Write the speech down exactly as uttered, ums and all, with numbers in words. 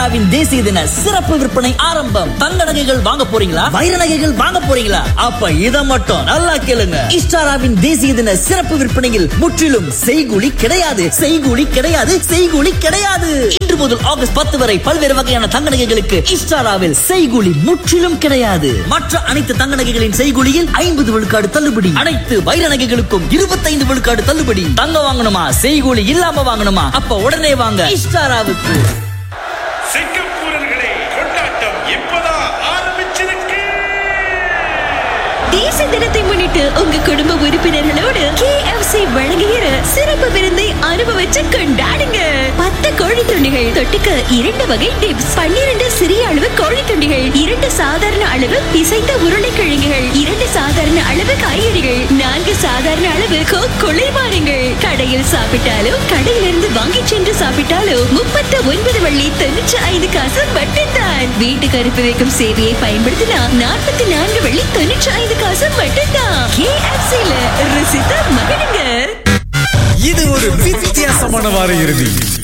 இஸ்டாராவின் தேசிய தின சிறப்பு விற்பனை ஆரம்பம். தங்க நகைகள் வாங்க போறீங்களா? வைர நகைகள் வாங்க போறீங்களா? அப்ப இத மட்டும் நல்லா கேளுங்க. இஸ்டாராவின் தேசிய தின சிறப்பு விற்பனையில் முற்றிலும் செய்கூலி கிடையாது, செய்கூலி கிடையாது, செய்கூலி கிடையாது. இன்று முதல் ஆகஸ்ட் பத்து வரை பல்வேறு வகையான தங்க நகைகளுக்கு இஸ்டாராவில் செய்கூலி முற்றிலும் கிடையாது. மற்ற அனைத்து தங்க நகைகளின் செய்கூலியில் ஐம்பது விழுக்காடு தள்ளுபடி. அனைத்து வைர நகைகளுக்கும் இருபத்தைந்து விழுக்காடு தள்ளுபடி. தங்க வாங்கணுமா, செய்கூலி இல்லாம வாங்கணுமா? அப்ப உடனே வாங்க இஸ்டாராவுக்கு. சிங்கப்பூரர்களே, கொண்டாட்டம் இப்பதான் ஆரம்பிச்சிருக்கு. தேசிய தினத்தை முன்னிட்டு உங்க குடும்ப உறுப்பினர்களோடு கே எஃப் சி வழங்குகிற சிறப்பு விருந்தை அனுபவிச்சு கொண்டாடுங்க. பத்து கோழி துண்டிகள், தொட்டுக்க இரண்டு வகை டிப்ஸ், பன்னிரண்டு சிறிய அளவு கோழி துண்டிகள், இரண்டு சாதாரண அளவு பிசைந்த உருளைக்கிழங்குகள், இரண்டு சாதாரண அளவு காய்கறிகள், நான்கு சாதாரண அளவு கோக் குளிர்பானங்கள். கடையில் சாப்பிட்டாலும் கடையிலிருந்து வாங்கி சென்று சாப்பிட்டாலும் முப்பத்து ஒன்பது வள்ளி தொண்ணூற்றி ஐந்து காசு மட்டும்தான். வீட்டுக்கு அனுப்பி வைக்கும் சேவையை பயன்படுத்தினா நாற்பத்தி நான்கு வள்ளி தொண்ணூற்றி ஐந்து காசு மட்டும்தான். கே எஃப் சில ருசித்த மகிழுங்க. இது ஒரு வித்தியாசமான வார இறுதி.